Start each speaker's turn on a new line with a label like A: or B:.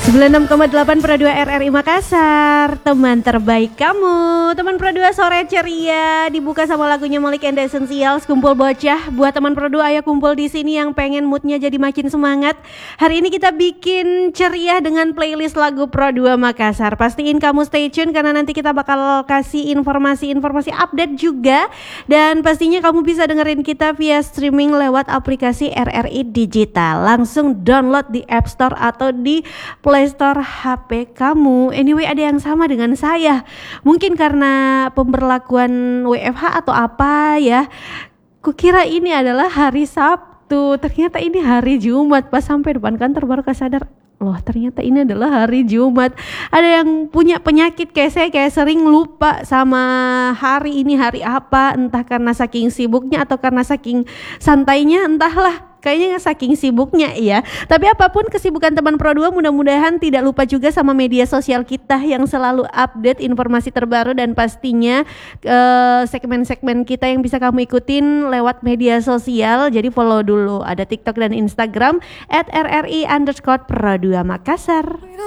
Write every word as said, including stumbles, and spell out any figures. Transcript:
A: sembilan puluh enam koma delapan Pro dua R R I Makassar, teman terbaik kamu. Teman Pro dua sore ceria dibuka sama lagunya Malik and the Essentials, Kumpul Bocah. Buat teman Pro dua ayo kumpul di sini yang pengen moodnya jadi makin semangat. Hari ini kita bikin ceria dengan playlist lagu Pro dua Makassar. Pastiin kamu stay tune karena nanti kita bakal kasih informasi-informasi update juga. Dan pastinya kamu bisa dengerin kita via streaming lewat aplikasi R R I Digital. Langsung download di App Store atau di Play Store H P kamu. Anyway, ada yang sama dengan saya. Mungkin karena pemberlakuan W F H atau apa ya. Kukira ini adalah hari Sabtu. Ternyata ini hari Jumat. Pas sampai depan kantor baru kesadar, loh ternyata ini adalah hari Jumat. Ada yang punya penyakit kayak saya, kayak sering lupa sama hari ini hari apa. Entah karena saking sibuknya atau karena saking santainya, entahlah. Kayaknya saking sibuknya ya. Tapi apapun kesibukan teman Pro dua, mudah-mudahan tidak lupa juga sama media sosial kita yang selalu update informasi terbaru. Dan pastinya uh, segmen-segmen kita yang bisa kamu ikutin lewat media sosial. Jadi follow dulu, ada TikTok dan Instagram at R R I underscore Pro dua Makassar.